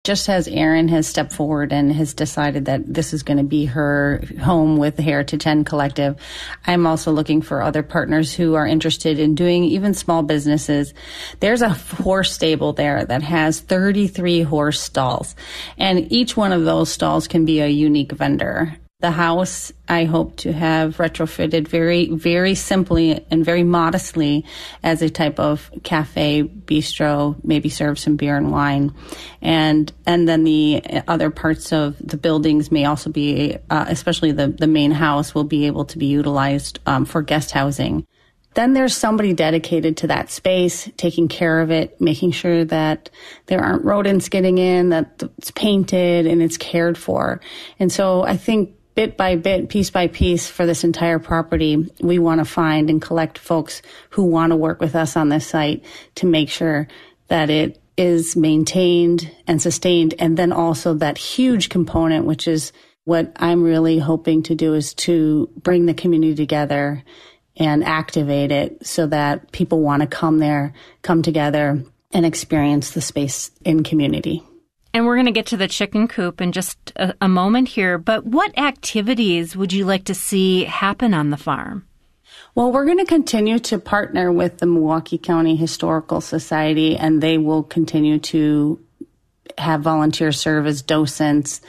Just as Erin has stepped forward and has decided that this is going to be her home with the Heritage Hen Collective, I'm also looking for other partners who are interested in doing even small businesses. There's a horse stable there that has 33 horse stalls, and each one of those stalls can be a unique vendor. The house, I hope to have retrofitted very, very simply and very modestly as a type of cafe, bistro, maybe serve some beer and wine. And then the other parts of the buildings may also be, especially the main house, will be able to be utilized for guest housing. Then there's somebody dedicated to that space, taking care of it, making sure that there aren't rodents getting in, that it's painted and it's cared for. And so I think bit by bit, piece by piece, for this entire property, we want to find and collect folks who want to work with us on this site to make sure that it is maintained and sustained. And then also that huge component, which is what I'm really hoping to do, is to bring the community together and activate it so that people want to come together and experience the space in community. And we're going to get to the chicken coop in just a moment here, but what activities would you like to see happen on the farm? Well, we're going to continue to partner with the Milwaukee County Historical Society, and they will continue to have volunteers serve as docents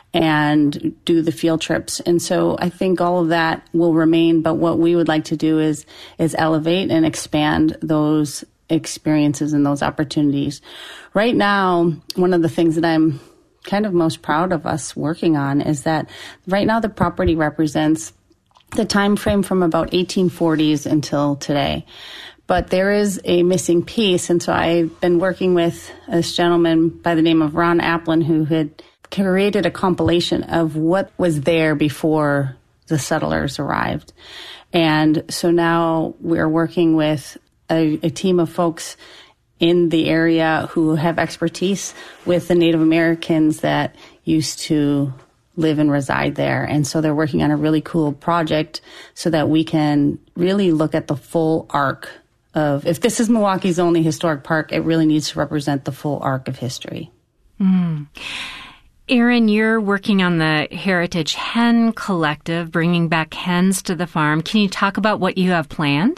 and do the field trips. And so I think all of that will remain, but what we would like to do is elevate and expand those experiences and those opportunities. Right now, one of the things that I'm kind of most proud of us working on is that right now the property represents the time frame from about 1840s until today. But there is a missing piece, and so I've been working with this gentleman by the name of Ron Applin, who had created a compilation of what was there before the settlers arrived. And so now we're working with a team of folks in the area who have expertise with the Native Americans that used to live and reside there. And so they're working on a really cool project so that we can really look at the full arc of, if this is Milwaukee's only historic park, it really needs to represent the full arc of history. Erin, you're working on the Heritage Hen Collective, bringing back hens to the farm. Can you talk about what you have planned?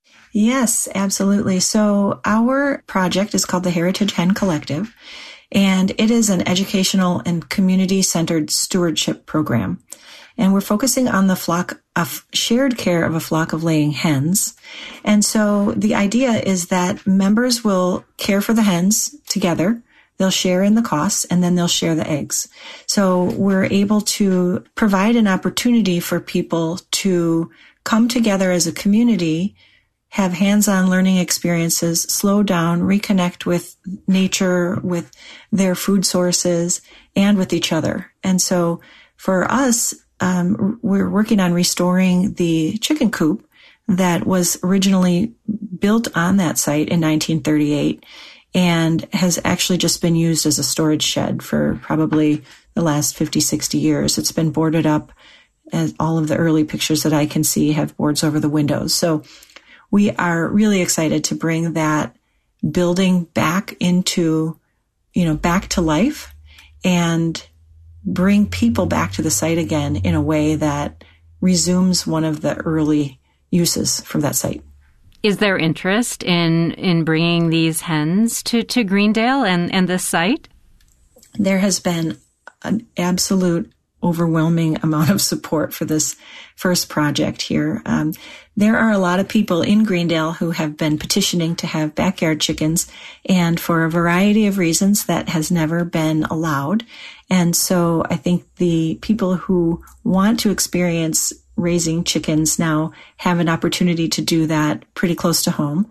Yes, absolutely. So our project is called the Heritage Hen Collective, and it is an educational and community-centered stewardship program. And we're focusing on the flock of shared care of a flock of laying hens. And so the idea is that members will care for the hens together. They'll share in the costs, and then they'll share the eggs. So we're able to provide an opportunity for people to come together as a community, have hands-on learning experiences, slow down, reconnect with nature, with their food sources, and with each other. And so for us, we're working on restoring the chicken coop that was originally built on that site in 1938 and has actually just been used as a storage shed for probably the last 50, 60 years. It's been boarded up, and all of the early pictures that I can see have boards over the windows. So we are really excited to bring that building back into, back to life and bring people back to the site again in a way that resumes one of the early uses from that site. Is there interest in bringing these hens to Greendale and this site? There has been an absolute overwhelming amount of support for this first project here. There are a lot of people in Greendale who have been petitioning to have backyard chickens, and for a variety of reasons that has never been allowed. And so I think the people who want to experience raising chickens now have an opportunity to do that pretty close to home.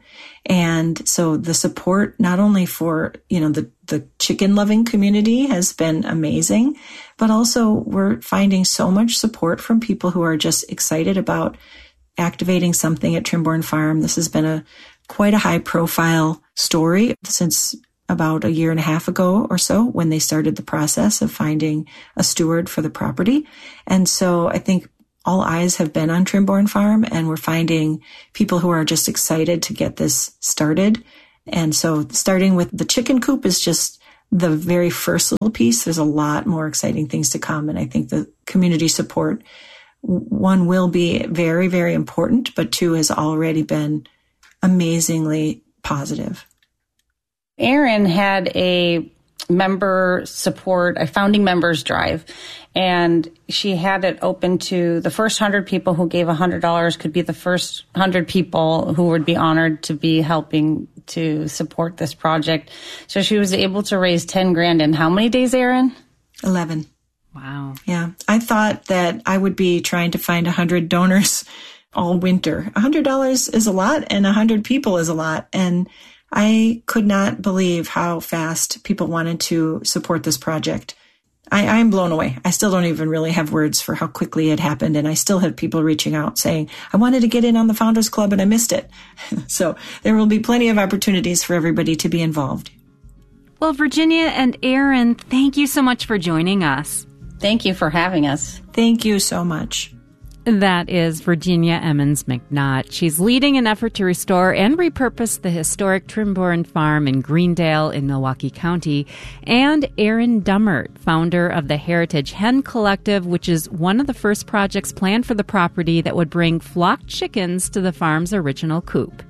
And so the support, not only for, the chicken loving community has been amazing, but also we're finding so much support from people who are just excited about activating something at Trimborn Farm. This has been quite a high profile story since about a year and a half ago or so, when they started the process of finding a steward for the property. And so I think all eyes have been on Trimborn Farm, and we're finding people who are just excited to get this started. And so starting with the chicken coop is just the very first little piece. There's a lot more exciting things to come. And I think the community support, one, will be very, very important, but two, has already been amazingly positive. Erin had a founding members drive, and she had it open to the first 100 people who gave $100 could be the first 100 people who would be honored to be helping to support this project. So she was able to raise $10,000 in how many days, Erin? 11. Wow. Yeah. I thought that I would be trying to find 100 donors all winter. $100 is a lot, and 100 people is a lot. And I could not believe how fast people wanted to support this project. I'm blown away. I still don't even really have words for how quickly it happened. And I still have people reaching out saying, I wanted to get in on the Founders Club and I missed it. So there will be plenty of opportunities for everybody to be involved. Well, Virginia and Erin, thank you so much for joining us. Thank you for having us. Thank you so much. That is Virginia Emmons McNaught. She's leading an effort to restore and repurpose the historic Trimborn Farm in Greendale in Milwaukee County, and Erin Dummert, founder of the Heritage Hen Collective, which is one of the first projects planned for the property that would bring flock chickens to the farm's original coop.